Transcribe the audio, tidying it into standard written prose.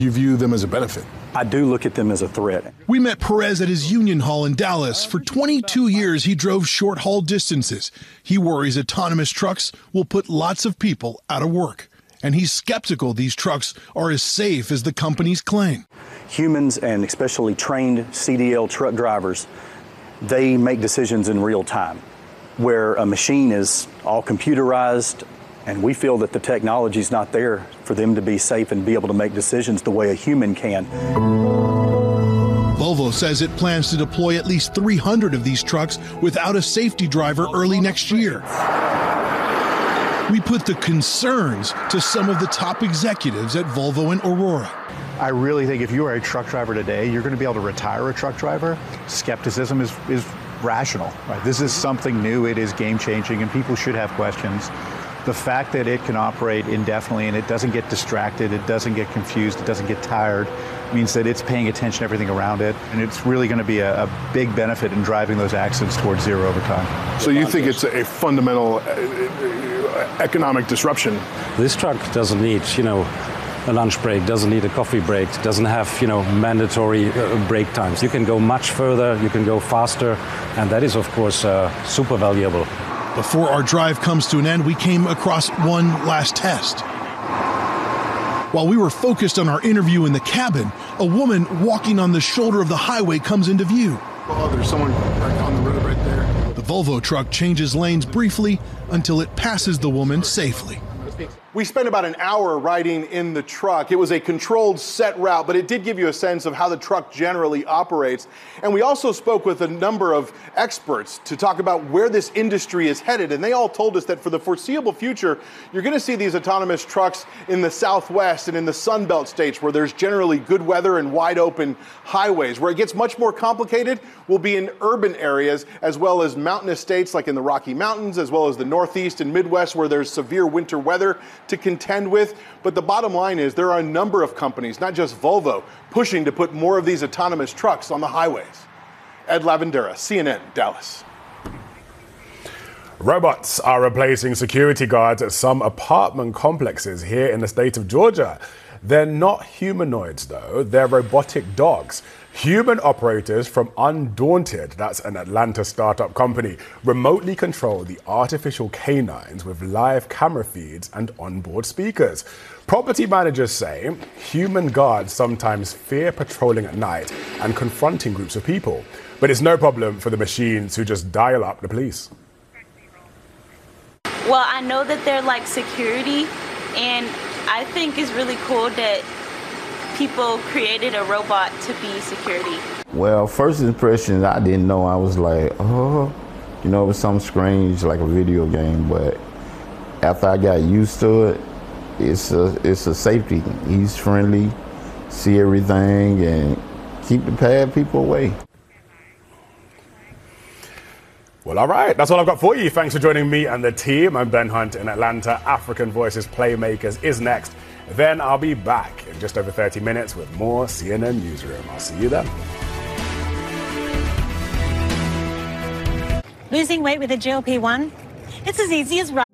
You view them as a benefit? I do look at them as a threat. We met Perez at his union hall in Dallas. For 22 years, he drove short-haul distances. He worries autonomous trucks will put lots of people out of work. And he's skeptical these trucks are as safe as the companies claim. Humans, and especially trained CDL truck drivers, they make decisions in real time, where a machine is all computerized, and we feel that the technology is not there for them to be safe and be able to make decisions the way a human can. Volvo says it plans to deploy at least 300 of these trucks without a safety driver early next year. We put the concerns to some of the top executives at Volvo and Aurora. I really think if you are a truck driver today, you're going to be able to retire a truck driver. Skepticism is rational. Right? This is something new. It is game-changing, and people should have questions. The fact that it can operate indefinitely and it doesn't get distracted, it doesn't get confused, it doesn't get tired, means that it's paying attention to everything around it. And it's really going to be a big benefit in driving those accidents towards zero over time. So you think it's a fundamental economic disruption? This truck doesn't need, a lunch break, doesn't need a coffee break, doesn't have, mandatory break times. You can go much further, you can go faster, and that is, of course, super valuable. Before our drive comes to an end, we came across one last test. While we were focused on our interview in the cabin, a woman walking on the shoulder of the highway comes into view. Oh, there's someone on the road right there. The Volvo truck changes lanes briefly until it passes the woman safely. We spent about an hour riding in the truck. It was a controlled set route, but it did give you a sense of how the truck generally operates. And we also spoke with a number of experts to talk about where this industry is headed. And they all told us that for the foreseeable future, you're going to see these autonomous trucks in the Southwest and in the Sun Belt states where there's generally good weather and wide open highways. Where it gets much more complicated will be in urban areas as well as mountainous states like in the Rocky Mountains, as well as the Northeast and Midwest where there's severe winter weather to contend with. But the bottom line is there are a number of companies, not just Volvo, pushing to put more of these autonomous trucks on the highways. Ed Lavandera, CNN, Dallas. Robots are replacing security guards at some apartment complexes here in the state of Georgia. They're not humanoids, though. They're robotic dogs. Human operators from Undaunted, that's an Atlanta startup company, remotely control the artificial canines with live camera feeds and onboard speakers. Property managers say human guards sometimes fear patrolling at night and confronting groups of people. But it's no problem for the machines who just dial up the police. Well, I know that they're like security, and I think it's really cool that people created a robot to be security. Well, first impression, I didn't know. I was like, oh, it was something strange, like a video game. But after I got used to it, it's a safety. He's friendly, see everything, and keep the bad people away. Well, all right. That's all I've got for you. Thanks for joining me and the team. I'm Ben Hunt in Atlanta. African Voices Playmakers is next. Then I'll be back in just over 30 minutes with more CNN Newsroom. I'll see you then. Losing weight with a GLP-1? It's as easy as